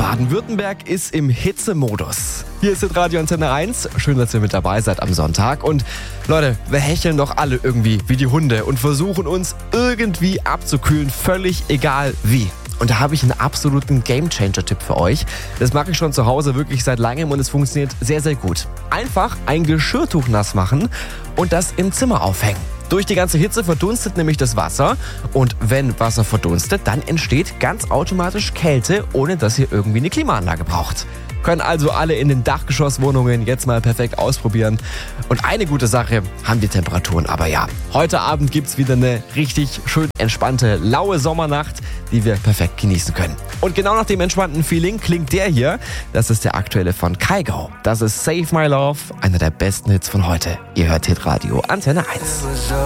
Baden-Württemberg ist im Hitzemodus. Hier ist Radio Antenne 1. Schön, dass ihr mit dabei seid am Sonntag. Und Leute, wir hecheln doch alle irgendwie wie die Hunde und versuchen uns irgendwie abzukühlen, völlig egal wie. Und da habe ich einen absoluten Game-Changer-Tipp für euch. Das mache ich schon zu Hause wirklich seit langem und es funktioniert sehr, sehr gut. Einfach ein Geschirrtuch nass machen und das im Zimmer aufhängen. Durch die ganze Hitze verdunstet nämlich das Wasser und wenn Wasser verdunstet, dann entsteht ganz automatisch Kälte, ohne dass ihr irgendwie eine Klimaanlage braucht. Können also alle in den Dachgeschosswohnungen jetzt mal perfekt ausprobieren. Und eine gute Sache haben die Temperaturen aber ja. Heute Abend gibt's wieder eine richtig schön entspannte, laue Sommernacht, die wir perfekt genießen können. Und genau nach dem entspannten Feeling klingt der hier. Das ist der aktuelle von Kygo. Das ist Save My Love, einer der besten Hits von heute. Ihr hört Hitradio Antenne 1.